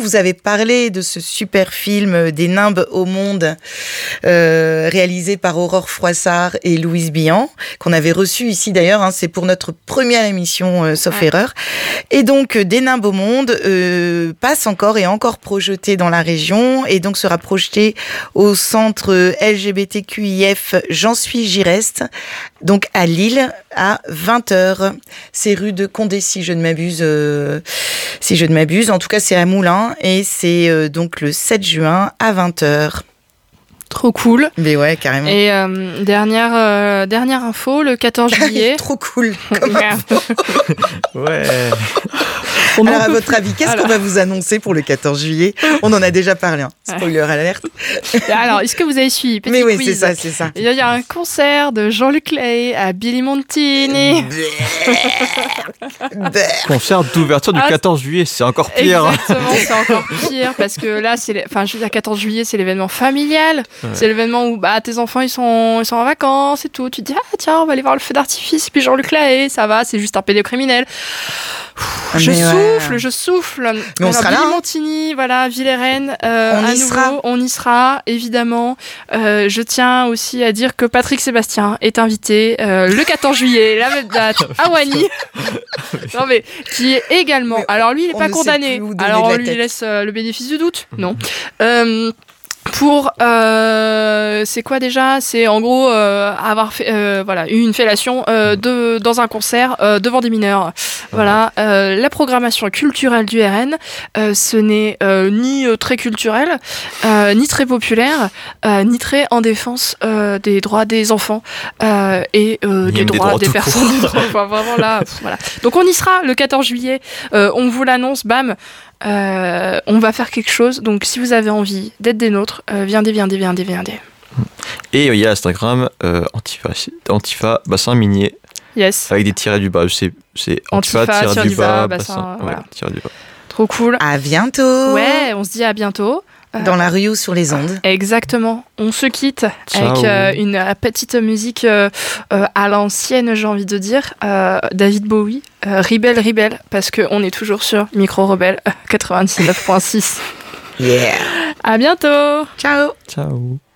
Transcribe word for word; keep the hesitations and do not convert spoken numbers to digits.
vous avez parlé de ce super film Des nimbes au monde, euh, réalisé par Aurore Froissart et Louise Billan, qu'on avait reçu ici d'ailleurs, hein, c'est pour notre première émission, euh, sauf ouais. erreur. Et donc, Des nimbes au monde euh, passe encore et encore projeté dans la région, et donc sera projeté au centre L G B T Q I F J'en suis, j'y reste, donc à Lille, à vingt heures. C'est rue de Condé, si je ne m'abuse. Euh, si je ne m'abuse. En tout cas, c'est à Moulins, et c'est euh, donc le sept juin à vingt heures. Trop cool. Mais ouais, carrément. Et euh, dernière, euh, dernière info, le quatorze juillet. Trop cool. Comme info. Ouais. On Alors, à votre avis, qu'est-ce Alors... qu'on va vous annoncer pour le quatorze juillet ? On en a déjà parlé, hein. Spoiler alerte. Alors, est-ce que vous avez suivi ? Petit Mais oui, quiz. c'est ça, c'est ça. Il y a un concert de Jean-Luc Lahaye à Billy Montini. Concert d'ouverture du quatorze juillet, c'est encore pire. Exactement, c'est encore pire, parce que là, c'est les... enfin, je veux dire, quatorze juillet, c'est l'événement familial. Ouais. C'est l'événement où bah, tes enfants, ils sont... ils sont en vacances et tout. Tu te dis, ah tiens, on va aller voir le feu d'artifice. Et puis Jean-Luc Lahaye, ça va, c'est juste un pédocriminel. Ouh, je souffle, ouais. je souffle. Mais on Alors, sera Billy là. Hein. Montigny, voilà, Villers-Rennes, euh, on à y nouveau, sera. On y sera, évidemment. Euh, je tiens aussi à dire que Patrick Sébastien est invité euh, le quatorze juillet, la même date, à Wany. Non mais qui est également. Mais alors lui, il n'est pas condamné. Alors on lui tête. laisse euh, le bénéfice du doute. Non. Euh, Pour, euh, c'est quoi déjà ? C'est en gros euh, avoir fait, euh, voilà, eu une fellation euh, de, dans un concert euh, devant des mineurs. Voilà, euh, la programmation culturelle du R N, euh, ce n'est euh, ni euh, très culturel, euh, ni très populaire, euh, ni très en défense euh, des droits des enfants euh, et euh, des, droits des droits des personnes. Des droits, enfin, vraiment là, pff, voilà. Donc on y sera le quatorze juillet. Euh, on vous l'annonce, bam. Euh, on va faire quelque chose, donc si vous avez envie d'être des nôtres, euh, viendez, viendez, viendez, viendez. Et il y a Instagram, euh, Antifa, Antifa bassin minier, yes. avec des tirets du bas, c'est, c'est Antifa, Antifa tiré du bas, bas bassin, bassin, voilà. ouais, tiré du bas. Trop cool. À bientôt. Ouais, on se dit à bientôt. Dans la rue ou sur les ondes. Exactement. On se quitte Ciao. avec euh, une euh, petite musique euh, euh, à l'ancienne, j'ai envie de dire. Euh, David Bowie, euh, Rebelle, Rebelle, parce qu'on est toujours sur Micro Rebelle quatre-vingt-dix-neuf point six. Yeah. À bientôt. Ciao. Ciao.